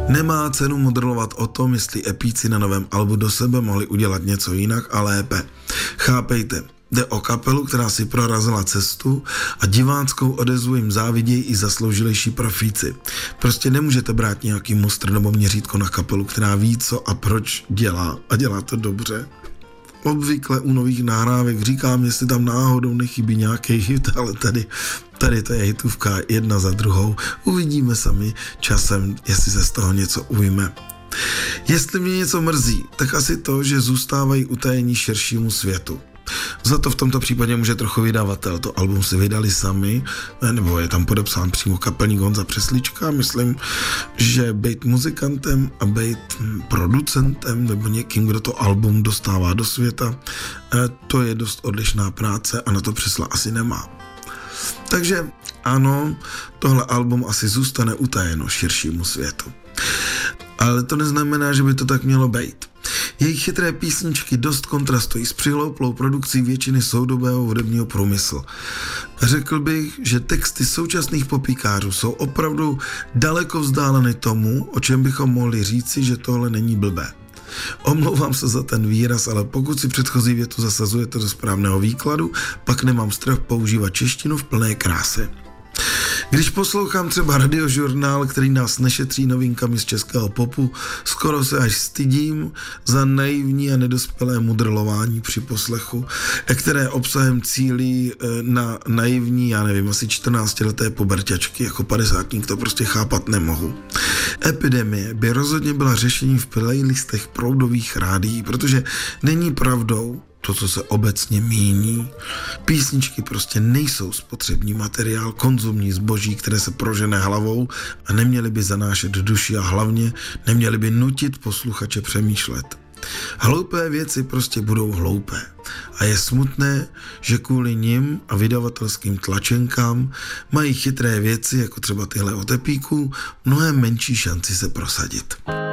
Nemá cenu modrovat o tom, jestli epíci na novém albu Do sebe mohli udělat něco jinak a lépe. Chápejte, jde o kapelu, která si prorazila cestu a diváckou odezvu jim závidějí i zasloužilejší profíci. Prostě nemůžete brát nějaký mustr nebo měřítko na kapelu, která ví, co a proč dělá a dělá to dobře. Obvykle u nových nahrávek říkám, jestli tam náhodou nechybí nějaký hit, ale tady to je hitovka jedna za druhou. Uvidíme sami časem, jestli se z toho něco ujme. Jestli mě něco mrzí, tak asi to, že zůstávají utajení širšímu světu. Za to v tomto případě může trochu vydavatel. To album si vydali sami, nebo je tam podepsán přímo kapelník Honza Přeslička. Myslím, že být muzikantem a být producentem nebo někým, kdo to album dostává do světa, to je dost odlišná práce a na to Přesla asi nemá. Takže ano, tohle album asi zůstane utajeno širšímu světu. Ale to neznamená, že by to tak mělo být. Jejich chytré písničky dost kontrastují s přihlouplou produkcí většiny soudobého hudebního průmyslu. Řekl bych, že texty současných popíkářů jsou opravdu daleko vzdáleny tomu, o čem bychom mohli říci, že tohle není blbé. Omlouvám se za ten výraz, ale pokud si předchozí větu zasazujete do správného výkladu, pak nemám strach používat češtinu v plné kráse. Když poslouchám třeba Radiožurnál, který nás nešetří novinkami z českého popu, skoro se až stydím za naivní a nedospělé mudrlování při poslechu, které obsahem cílí na naivní, já nevím, asi 14leté puberťačky, jako 50ník to prostě chápat nemohu. Epidemie by rozhodně byla řešením v playlistech proudových rádií, protože není pravdou to, co se obecně míní. Písničky prostě nejsou spotřební materiál, konzumní zboží, které se prožene hlavou a neměly by zanášet duši a hlavně neměly by nutit posluchače přemýšlet. Hloupé věci prostě budou hloupé. A je smutné, že kvůli nim a vydavatelským tlačenkám mají chytré věci, jako třeba tyhle od Epíků, mnohem menší šanci se prosadit.